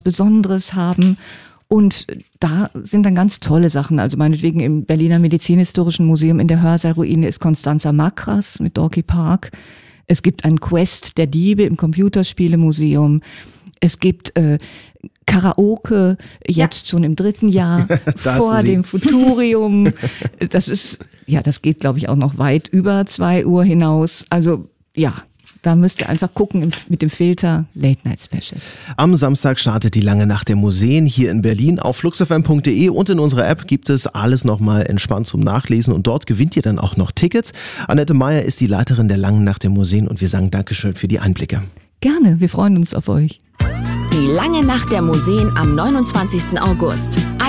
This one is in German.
Besonderes haben. Und da sind dann ganz tolle Sachen. Also meinetwegen im Berliner Medizinhistorischen Museum in der Hörsaalruine ist Constanza Makras mit Dorky Park. Es gibt ein Quest der Diebe im Computerspielemuseum. Es gibt Karaoke, jetzt schon im 3. Jahr, vor dem Futurium. Das geht, glaube ich, auch noch weit über 2 Uhr hinaus. Also ja, da müsst ihr einfach gucken mit dem Filter Late Night Special. Am Samstag startet die Lange Nacht der Museen hier in Berlin. Auf fluxfm.de und in unserer App gibt es alles nochmal entspannt zum Nachlesen und dort gewinnt ihr dann auch noch Tickets. Annette Meyer ist die Leiterin der Langen Nacht der Museen und wir sagen Dankeschön für die Einblicke. Gerne, wir freuen uns auf euch. Die Lange Nacht der Museen am 29. August.